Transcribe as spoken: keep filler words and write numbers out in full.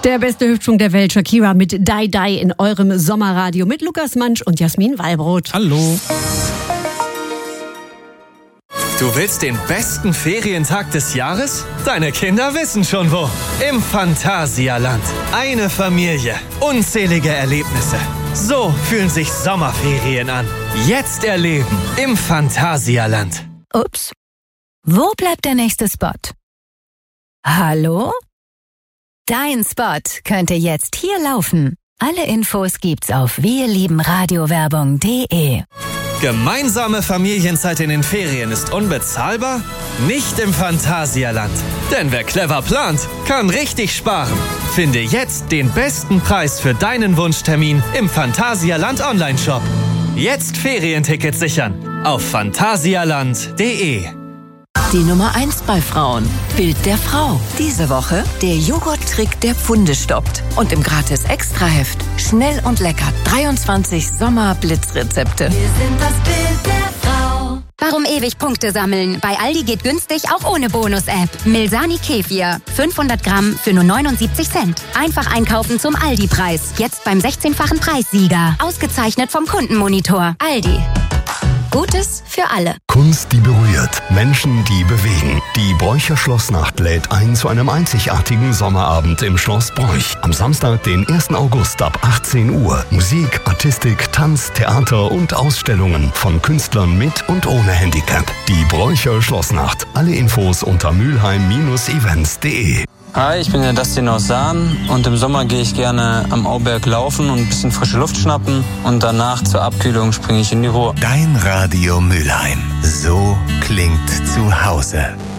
Der beste Hüpfschwung der Welt, Shakira mit Die Die in eurem Sommerradio mit Lukas Mansch und Jasmin Wallbrot. Hallo. Du willst den besten Ferientag des Jahres? Deine Kinder wissen schon wo. Im Phantasialand. Eine Familie, unzählige Erlebnisse. So fühlen sich Sommerferien an. Jetzt erleben im Phantasialand. Ups. Wo bleibt der nächste Spot? Hallo? Dein Spot könnte jetzt hier laufen. Alle Infos gibt's auf wirliebenradiowerbung punkt de. Gemeinsame Familienzeit in den Ferien ist unbezahlbar? Nicht im Phantasialand. Denn wer clever plant, kann richtig sparen. Finde jetzt den besten Preis für deinen Wunschtermin im Phantasialand Online-Shop. Jetzt Ferientickets sichern auf phantasialand punkt de. Die Nummer eins bei Frauen. Bild der Frau. Diese Woche der Joghurt-Trick, der Pfunde stoppt. Und im Gratis-Extra-Heft schnell und lecker dreiundzwanzig Sommer-Blitzrezepte. Wir sind das Bild der Frau. Warum ewig Punkte sammeln? Bei Aldi geht günstig auch ohne Bonus-App. Milsani Kefir. fünfhundert Gramm für nur neunundsiebzig Cent. Einfach einkaufen zum Aldi-Preis. Jetzt beim sechzehnfachen Preissieger. Ausgezeichnet vom Kundenmonitor. Aldi. Gutes für alle. Kunst, die berührt. Menschen, die bewegen. Die Bräucher Schlossnacht lädt ein zu einem einzigartigen Sommerabend im Schloss Bräuch. Am Samstag, den ersten August ab achtzehn Uhr. Musik, Artistik, Tanz, Theater und Ausstellungen von Künstlern mit und ohne Handicap. Die Bräucher Schlossnacht. Alle Infos unter mülheim Bindestrich events punkt de. Hi, ich bin der Dustin aus Sahn und im Sommer gehe ich gerne am Auberg laufen und ein bisschen frische Luft schnappen und danach zur Abkühlung springe ich in die Ruhr. Dein Radio Mülheim. So klingt zu Hause.